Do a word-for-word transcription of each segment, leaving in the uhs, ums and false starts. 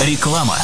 Реклама.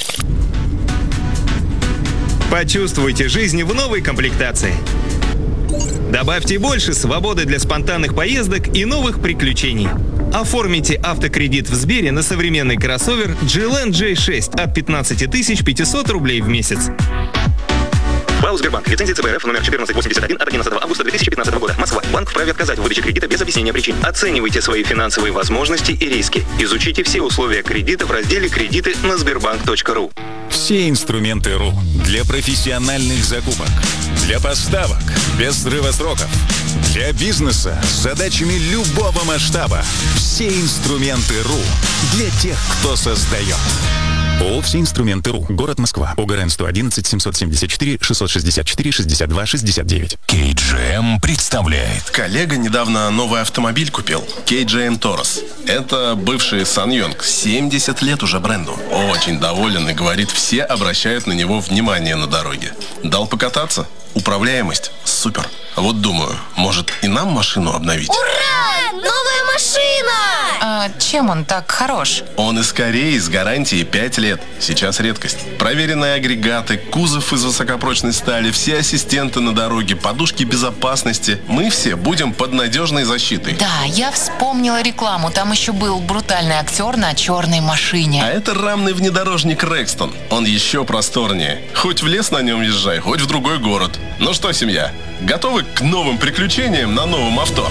Почувствуйте жизнь в новой комплектации. Добавьте больше свободы для спонтанных поездок и новых приключений. Оформите автокредит в Сбере на современный кроссовер джи эл эн джей шесть от пятнадцать тысяч пятьсот рублей в месяц. ПАО «Сбербанк». Лицензия ЦБРФ номер четырнадцать восемьдесят один от одиннадцатого августа две тысячи пятнадцатого года. Москва. Банк вправе отказать в выдаче кредита без объяснения причин. Оценивайте свои финансовые возможности и риски. Изучите все условия кредита в разделе «Кредиты» на сбербанк точка ру. Все инструменты РУ для профессиональных закупок, для поставок без срыва сроков, для бизнеса с задачами любого масштаба. Все инструменты РУ для тех, кто создает. ООО «Все инструменты РУ». Город Москва. ОГРН сто одиннадцать семьсот семьдесят четыре шестьсот шестьдесят четыре шестьдесят два шестьдесят девять. кей джи эм представляет. Коллега недавно новый автомобиль купил. кей джи эм Taurus. Это бывший Саньонг. семьдесят лет уже бренду. Очень доволен и говорит, все обращают на него внимание на дороге. Дал покататься? Управляемость? Супер. Вот думаю, может и нам машину обновить? Ура! Новая машина! А чем он так хорош? Он из Кореи с гарантией пять лет. Сейчас редкость. Проверенные агрегаты, кузов из высокопрочной стали, все ассистенты на дороге, подушки безопасности. Мы все будем под надежной защитой. Да, я вспомнила рекламу. Там еще был брутальный актер на черной машине. А это рамный внедорожник Рекстон. Он еще просторнее. Хоть в лес на нем езжай, хоть в другой город. Ну что, семья, готовы к новым приключениям на новом авто?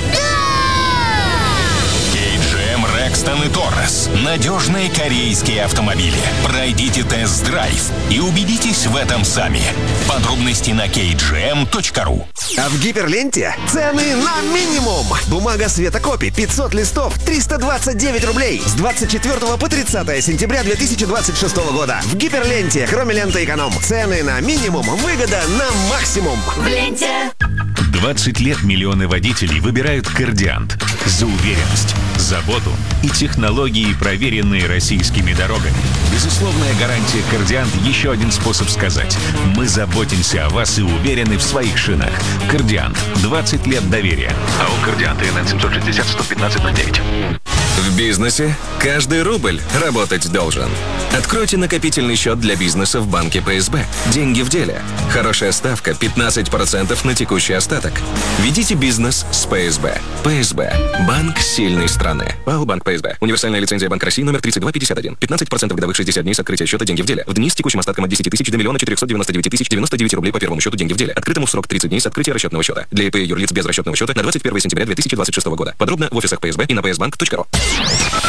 кей джи эм Рекстон и Торрес. Надежные корейские автомобили. Пройдите тест-драйв и убедитесь в этом сами. Подробности на кей джи эм точка ру. А в Гиперленте цены на минимум. Бумага светокопий пятьсот листов триста двадцать девять рублей. С двадцать четвёртого по тридцатое сентября две тысячи двадцать шестого года. В Гиперленте, кроме ленты эконом. Цены на минимум, выгода на максимум. В ленте. двадцать лет миллионы водителей выбирают «Кордиант» за уверенность, заботу и технологии, проверенные российскими дорогами. Безусловная гарантия «Кордиант» — еще один способ сказать: мы заботимся о вас и уверены в своих шинах. «Кордиант» — двадцать лет доверия. АО «Кордиант», ИНН семьсот шестьдесят сто пятнадцать ноль девять. В бизнесе каждый рубль работать должен. Откройте накопительный счет для бизнеса в банке пэ эс бэ. Деньги в деле. Хорошая ставка – пятнадцать процентов на текущий остаток. Ведите бизнес с пэ эс бэ. пэ эс бэ – банк сильной страны. ПАО «Банк пэ эс бэ». Универсальная лицензия Банка России номер тридцать два пятьдесят один. пятнадцать процентов годовых шестьдесят дней с открытия счета деньги в деле. В дни с текущим остатком от десять тысяч до миллиона четырехсот девяноста девяти тысяч девяносто девять рублей по первому счету деньги в деле. Открытому в срок тридцать дней с открытия расчетного счета. Для ИП и юрлиц без расчетного счета на двадцать первое сентября две тысячи двадцать шестого года. Подробно в офисах пэ эс бэ и на пэ эс банк точка ру.